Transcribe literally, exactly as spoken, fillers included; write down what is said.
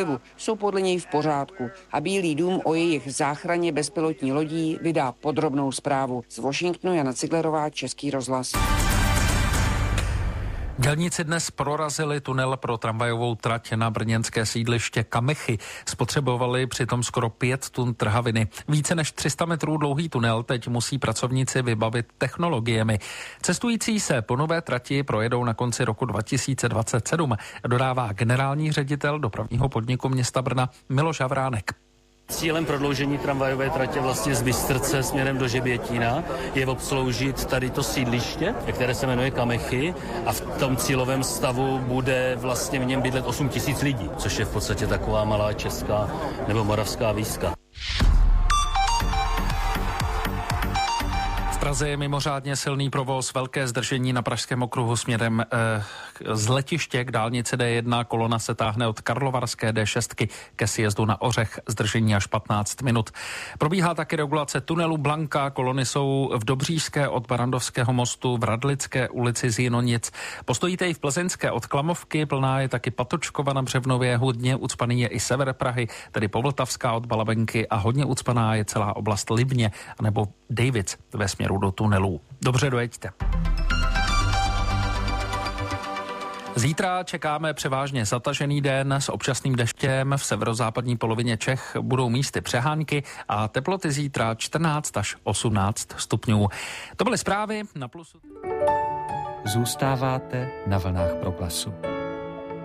vlivu jsou podle něj v pořádku a Bílý dům o jejich záchraně bezpilotní lodí vydá podrobnou zprávu. Z Washingtonu Jana Ciglerová, Český rozhlas. Dělníci dnes prorazili tunel pro tramvajovou trať na brněnské sídliště Kamechy. Spotřebovali přitom skoro pět tun trhaviny. Více než tři sta metrů dlouhý tunel teď musí pracovníci vybavit technologiemi. Cestující se po nové trati projedou na konci roku dva tisíce dvacet sedm, dodává generální ředitel dopravního podniku města Brna Miloš Havránek. Cílem prodloužení tramvajové tratě vlastně z Bystrce směrem do Žebětína je obsloužit tady to sídliště, které se jmenuje Kamechy, a v tom cílovém stavu bude vlastně v něm bydlet osm tisíc lidí, což je v podstatě taková malá česká nebo moravská výska. V Praze je mimořádně silný provoz, velké zdržení na pražském okruhu směrem eh, z letiště k dálnici D jedna. Kolona se táhne od Karlovarské D šest ke sjezdu na Ořech, zdržení až patnáct minut. Probíhá taky regulace tunelu Blanka, kolony jsou v Dobříšské od Barandovského mostu, v Radlické ulici z Jinonic. Postojíte i v Plzeňské od Klamovky, plná je taky Patočkova na Břevnově, hodně ucpaný je i sever Prahy, tedy Povltavská od Balabenky, a hodně ucpaná je celá oblast Libně anebo Davids ve směru do tunelů. Dobře, dojeďte. Zítra čekáme převážně zatažený den s občasným deštěm. V severozápadní polovině Čech budou místy přehánky a teploty zítra čtrnáct až osmnáct stupňů. To byly zprávy na Plusu. Zůstáváte na vlnách Proglasu.